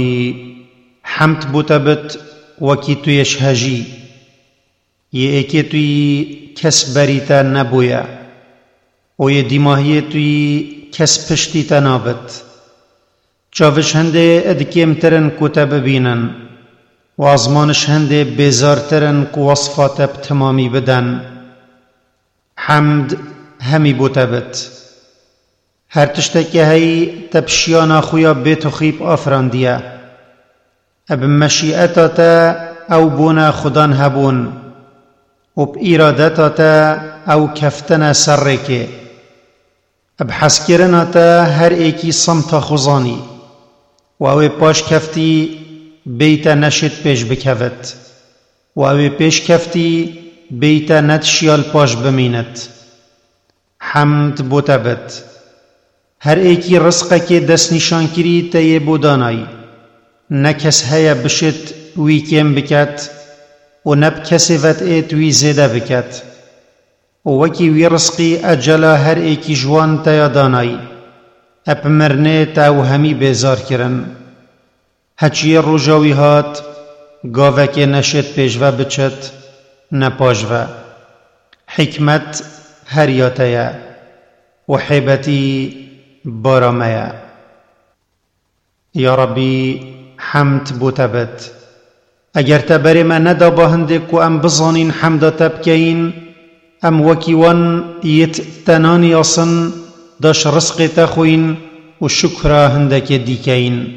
حمد بوتبت وكي تويش هجي يأكي توي كس بريتا نبويا ويديماهي توي كس پشتيتا نابت چاوش هنده ادكيم ترن كتب بينن وازمانش هنده بيزار ترن كو وصفات بتمامي بدن حمد همي بوتبت هر تشتكي هاي تبشيانا خويا بيت خيب آفرانديا اب مشيئتا تا او بونا خدان هبون و بإرادتا تا او كفتنا سركي اب حسكرنا تا هر ايكي صمت خوزاني و او باش كفتي بيتا نشد پیش بكفت و او پیش كفتي بيتا نتشيال باش بمينت حمد بوتبت هر ایکی رزقه که دست نشان کری تیه بودانای نکس هیا بشت وی کم بکت و نب کسی وط ایت وی زیده بکت و وکی وی رزقی اجلا هر ایکی جوان تیا دانای اپ مرنه تا و همی بیزار کرن هچی روژاوی هات گاوه که نشت پیشوه بچت نپاجوه حکمت هر یاتیا و حیبتی بارمايا يا ربي حمد بوتبت اگر تبري ما ندا باهندك و ام بزانين حمدا تبكين ام وكيوان يتتناني اصن داش رزق تخوين و شكرا هندك ديكين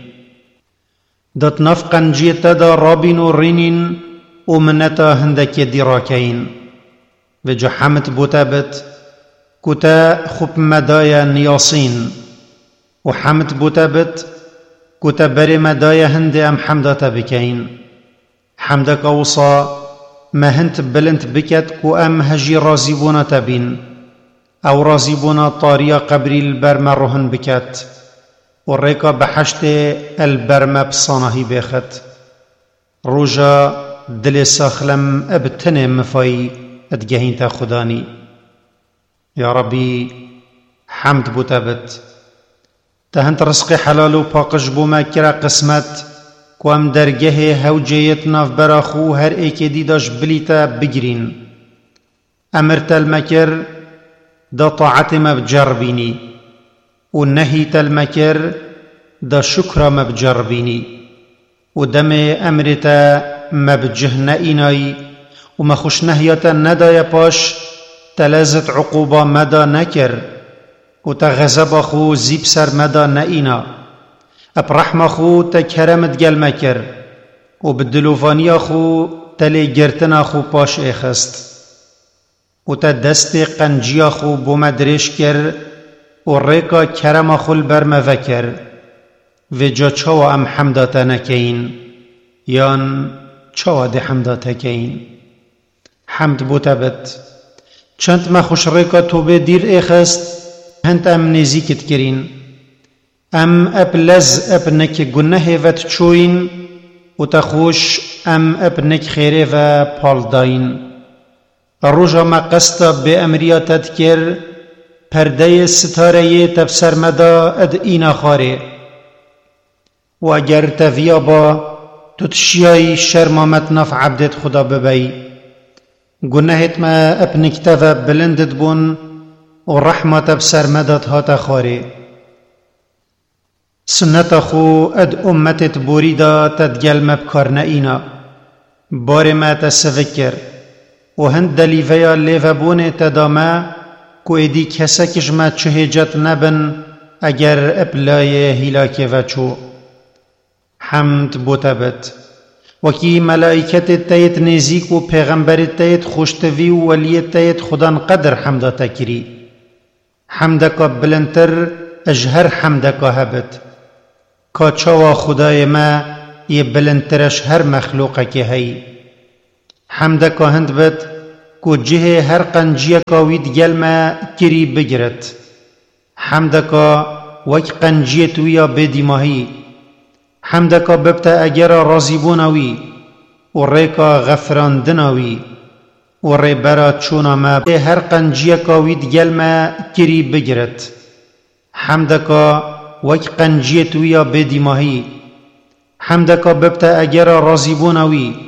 دات نفقا جيتا دا رابين و رينين و منتا هندك دراكين وجو حمد بوتبت كتا خب مدايا نياصين وحمد بوتبت كتا بري مدايا هندي ام حمدتا بكين حمدك اوصا ما هنت بلنت بكت كو ام هجي رازيبونا تبين او رازيبونا طاريا قبري البرمة روهن بكت وريكا بحشت البرمة بصانهي بيخت روجا دل ساخلم ابتني مفاي ادجهين تا خداني يا ربي حمد بوتبت تهنت رزقي حلال و پاقش بو ما كرا قسمت كو ام درگه هوجيت ناف براخو هر ايكي دي داش بليتا بگرين امرت المكر دا طاعت ما بجربيني و نهيت المكر دا شكر ما بجربيني و دم امرتا ما بجهنئيناي و ما خوش نهيتا ندايا باش تلازت عقوبة مدى نكر و تغزب خو زيب سر مدى نئينا اب رحم خو تكرمت گل مكر و بالدلوفاني خو تلي گرتنا خو باش اخست و تدست قنجي خو بومدرش كر و ريكا كرم خو البرم وكر و جا چاو ام حمداتا نكين يان چاو دي حمداتا كين حمد بوتبت چند ما خوش ریکا توبه دیر اخست هنت ام نزیکت کرین ام اب لز اب نک گناه وت چوین و تخوش ام اب نک خیره و پالداین روژا ما قستا به امریا تذکر پرده ستاره تفسر مدا اد اینا خاره و اگر تفیا با تتشیای شرمامت نف عبدت خدا ببی گناهت ما ابنك تفا بلندت بون ورحمة بسر مدد هاتا خاري سنت خو اد امتت بوريدا تدگل مبكار نئينا بار ما تسفكر وهند دليفيا ليفبون تداما كو ادي كسكش ما چهجت نبن اگر ابلاي هلاك وچو حمد بوتبت وكي ملائكة تيت نزيك و پیغمبر تيت خوشتوي و ولي تيت خدان قدر حمدا تكري حمدك بلنتر اجهر حمدك هبت كاچوا خداي ما يبلنترش هر مخلوقك هي حمدك هند بت كو جه هر قنجيك ويد جلما كري بجرت حمدك وك قنجيت ويا بدي ماهي حمدك ببتا اجر رازيبونوي وريكا غفراندنوي وريبرا چونا ما هر قنجيك ويد جلما كري بجرت حمدك وك قنجيت ويا بدي ماهي حمدك ببتا أجر رازبونوي